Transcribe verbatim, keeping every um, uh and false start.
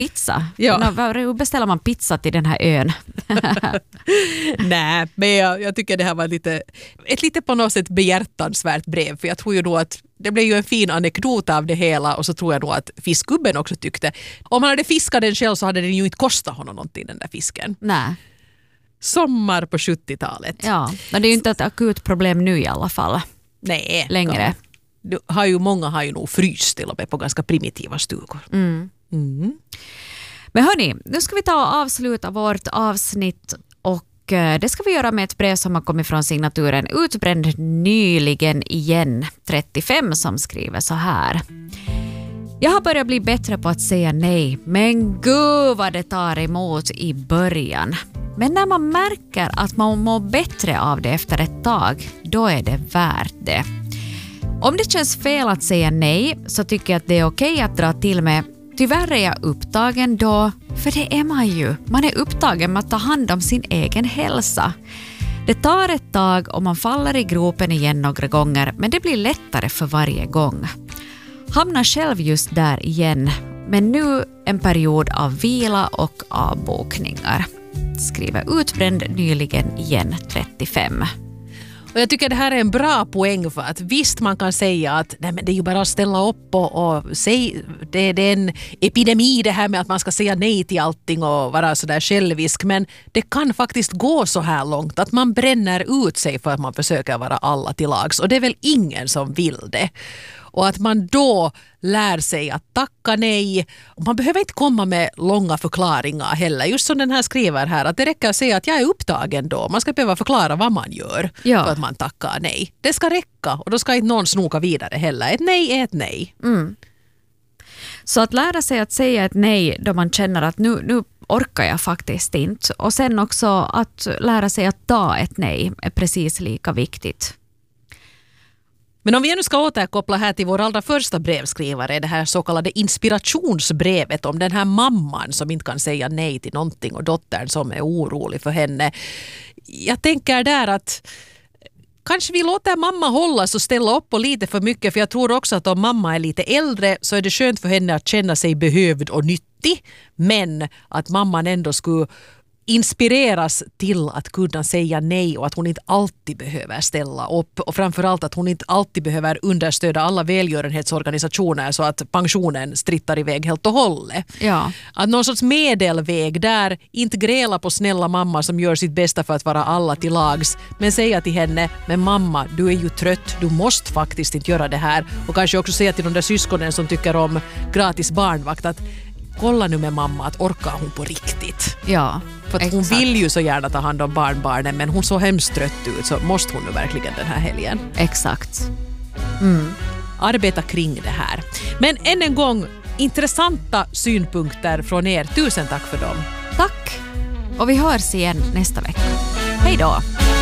pizza. Ja. Hur beställer man pizza till den här ön? Nej, men jag, jag tycker det här var lite, ett lite på något sätt behjärtansvärt brev. För jag tror ju då att det blev ju en fin anekdot av det hela och så tror jag nog att fiskgubben också tyckte. Om han hade fiskat den själv så hade den ju inte kostat honom någonting, den där fisken. Nej. Sommar på sjuttiotalet. Ja, men det är ju inte ett akut problem nu i alla fall. Nej. Längre. Du har ju, många har ju nog fryst till och med på ganska primitiva stugor. Mm. Mm. Men hörni, nu ska vi ta och avsluta vårt avsnitt och det ska vi göra med ett brev som har kommit från signaturen Utbränd nyligen igen trettiofem som skriver så här. Jag har börjat bli bättre på att säga nej, men gud vad det tar emot i början. Men när man märker att man mår bättre av det efter ett tag, då är det värt det. Om det känns fel att säga nej så tycker jag att det är okej att dra till med tyvärr är jag upptagen då, för det är man ju. Man är upptagen med att ta hand om sin egen hälsa. Det tar ett tag och man faller i gropen igen några gånger, men det blir lättare för varje gång. Hamnar själv just där igen, men nu en period av vila och avbokningar. Skriver Utbränd nyligen igen trettiofem. Och jag tycker det här är en bra poäng för att visst man kan säga att nej, men det är ju bara att ställa upp och, och säg, det, det är en epidemi det här med att man ska säga nej till allting och vara sådär självisk, men det kan faktiskt gå så här långt att man bränner ut sig för att man försöker vara alla till lags och det är väl ingen som vill det. Och att man då lär sig att tacka nej. Man behöver inte komma med långa förklaringar heller. Just som den här skriver här. Att det räcker att säga att jag är upptagen då. Man ska behöva förklara vad man gör ja. för att man tackar nej. Det ska räcka och då ska inte någon snoka vidare heller. Ett nej är ett nej. Mm. Så att lära sig att säga ett nej då man känner att nu, nu orkar jag faktiskt inte. Och sen också att lära sig att ta ett nej är precis lika viktigt. Men om vi nu ska återkoppla här till vår allra första brevskrivare, det här så kallade inspirationsbrevet om den här mamman som inte kan säga nej till någonting och dottern som är orolig för henne. Jag tänker där att kanske vi låter mamma hållas och ställa upp på lite för mycket, för jag tror också att om mamma är lite äldre så är det skönt för henne att känna sig behövd och nyttig, men att mamman ändå skulle inspireras till att kunna säga nej och att hon inte alltid behöver ställa upp och framförallt att hon inte alltid behöver understöda alla välgörenhetsorganisationer så att pensionen strittar iväg helt och hållet. Ja. Att någon sorts medelväg där, inte gräla på snälla mamma som gör sitt bästa för att vara alla till lags, men säga till henne, men mamma, du är ju trött, du måste faktiskt inte göra det här, och kanske också säga till de där syskonen som tycker om gratis barnvakt att kolla nu med mamma att orkar hon på riktigt. Ja. För att hon vill ju så gärna ta hand om barnbarnen, men hon så hemskt trött ut, så måste hon nu verkligen den här helgen. Exakt. Mm. Arbeta kring det här. Men än en gång, intressanta synpunkter från er. Tusen tack för dem. Tack. Och vi hörs igen nästa vecka. Hej då.